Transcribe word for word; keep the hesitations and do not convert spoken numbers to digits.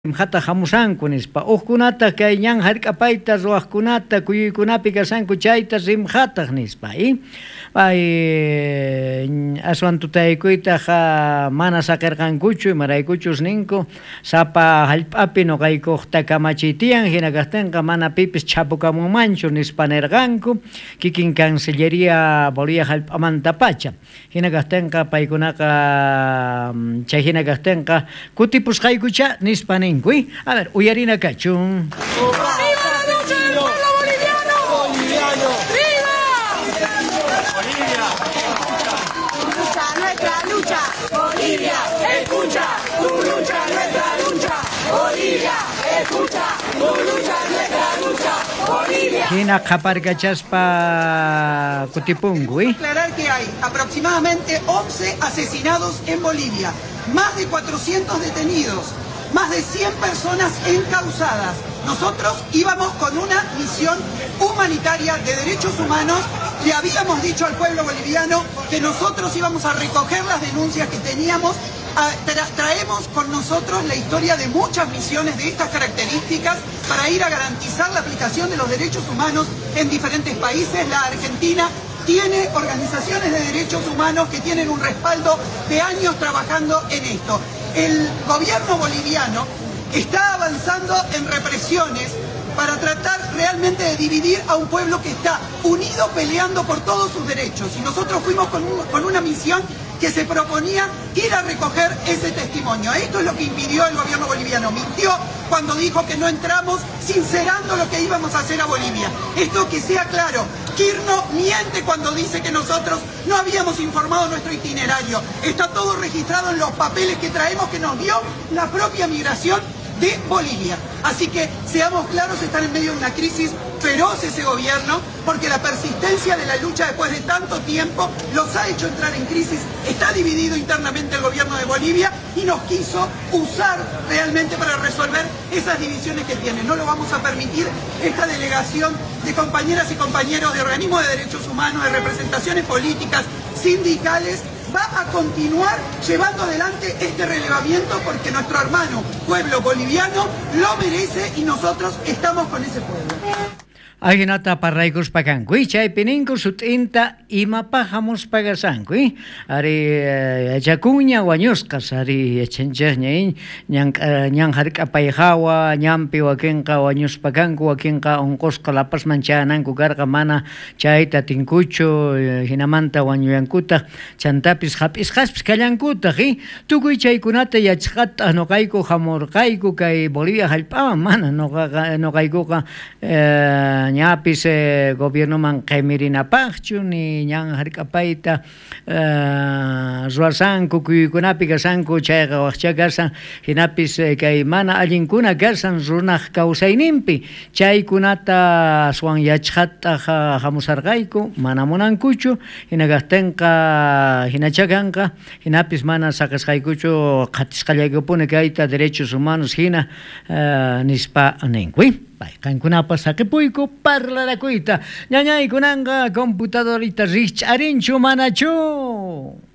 Hata hamusanku nispa uqkunata kay ñan hark'apayta ruwaqkunata kuyuykunapi kasanku chayta rimhataq nispa y ay aswan tutaykuytaqa mana saqirqankuchu imaraykuchus ninku sapa hallp'api noqaykuqta kamachitiyan hina kaqtinqa mana pipis chapukamunmanchu nispa nirqanku kikin Cancillería Bolivia hallp'amanta pacha hina kaqtinqa paykunaqa chay hina kaqtinqa kutipusqaykucha nispa nin. A ver, Uyarina Cachún. ¡Viva la lucha del pueblo boliviano! ¡Boliviano! ¡Viva! Bolivia, escucha nuestra lucha. Bolivia, escucha tu lucha, nuestra lucha. Bolivia, escucha tu lucha, nuestra lucha. Bolivia. Hina Kapargachaspa Kutipungui. Aclarar que hay aproximadamente once asesinados en Bolivia, más de cuatrocientos detenidos, más de cien personas encausadas. Nosotros íbamos con una misión humanitaria de derechos humanos. Le habíamos dicho al pueblo boliviano que nosotros íbamos a recoger las denuncias que teníamos. Tra traemos con nosotros la historia de muchas misiones de estas características para ir a garantizar la aplicación de los derechos humanos en diferentes países. La Argentina tiene organizaciones de derechos humanos que tienen un respaldo de años trabajando en esto. El gobierno boliviano está avanzando en represiones para tratar realmente de dividir a un pueblo que está unido peleando por todos sus derechos. Y nosotros fuimos con, un, con una misión que se proponía ir a recoger ese testimonio. Esto es lo que impidió el gobierno boliviano. Mintió cuando dijo que no entramos, sincerando lo que íbamos a hacer a Bolivia. Esto que sea claro. Kirchner miente cuando dice que nosotros no habíamos informado nuestro itinerario. Está todo registrado en los papeles que traemos que nos dio la propia migración de Bolivia. Así que seamos claros, están en medio de una crisis feroz ese gobierno, porque la persistencia de la lucha después de tanto tiempo los ha hecho entrar en crisis. Está dividido internamente el gobierno de Bolivia y nos quiso usar realmente para resolver esas divisiones que tiene. No lo vamos a permitir. Esta delegación de compañeras y compañeros de organismos de derechos humanos, de representaciones políticas, sindicales, va a continuar llevando adelante este relevamiento porque nuestro hermano pueblo boliviano lo merece y nosotros estamos con ese pueblo. Aginata parraikus pakankui chay pininku sutinta imapajamos pagasankui ari yakunya wañusqas ari yachanchaqña ñan ñan hark'apayhawa ñanpi wakinqa wañuspakanku wakinqa unqusqa lapas manchananku karqa mana chayta tinkuchu hinamanta wañuyankutaq chantapis hap'isqaspis kallankutaq y tukuy chaykunata yachqata noqayku hamurqayku kay Bolivia hallp'aman mana noqaykuqa ñapis eh, gobierno man qimirinapaqchu ni ñan hark'apayta uh, ruwarsanku kuyuykunapi kasanku chayqa waqcha karsan hinapis eh, kay mana allinkuna karsan runaq kawsayninpi chaykunata aswan yachqata hamusarqayku mana munankuchu hina kaqtinqa hinachakanqa hinapis mana saqasqaykuchu qatisqallaykupuni kayta derechos humanos hina uh, nispa ninkuy. Kankunapas saqipuyku parlarakuyta ñañaykunanqa computadorita rich'arinchu manachu.